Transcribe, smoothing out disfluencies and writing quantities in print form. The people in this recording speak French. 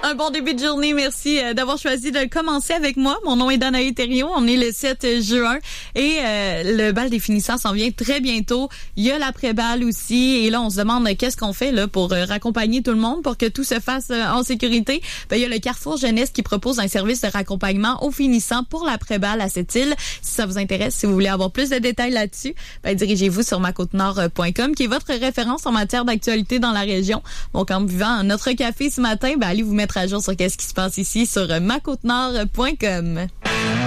Un bon début de journée. Merci d'avoir choisi de commencer avec moi. Mon nom est Danae Thériault. On est le 7 juin et le bal des finissants s'en vient très bientôt. Il y a l'après-bal aussi et là, on se demande qu'est-ce qu'on fait là pour raccompagner tout le monde pour que tout se fasse en sécurité. Ben, il y a le Carrefour Jeunesse qui propose un service de raccompagnement aux finissants pour l'après-bal à cette île. Si ça vous intéresse, si vous voulez avoir plus de détails là-dessus, ben, dirigez-vous sur macôtenord.com qui est votre référence en matière d'actualité dans la région. Donc, en buvant notre café ce matin, ben, allez vous mettre à jour sur qu'est-ce qui se passe ici sur macôtenord.com.